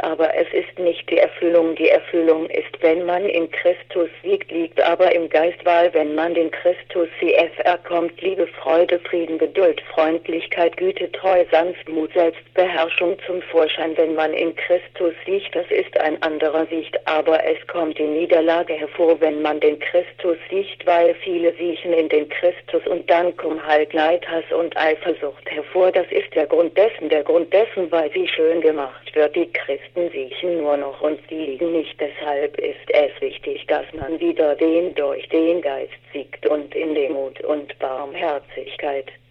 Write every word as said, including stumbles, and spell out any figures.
aber es ist nicht die Erfüllung. Die Erfüllung ist, wenn man in Christus siegt, liegt aber im Geist, weil wenn man den Christus cfr kommt, Liebe, Freude, Frieden, Geduld, Freundlichkeit, Güte, Treue, Sanftmut, Selbstbeherrschung zum Vorschein. Wenn man in Christus siegt, das ist ein anderer Sieg, aber es kommt die Niederlage hervor, wenn man den Christus siegt, weil viele siechen in den Christus und dann kommen halt Neid, Hass und Eifersucht hervor. Das ist der Grund dessen, der Grund dessen, weil sie schön gemacht wird. Die Christen siechen nur noch und sie liegen nicht. Deshalb ist es wichtig, dass man wieder den durch den Geist siegt und in Demut und Barmherzigkeit.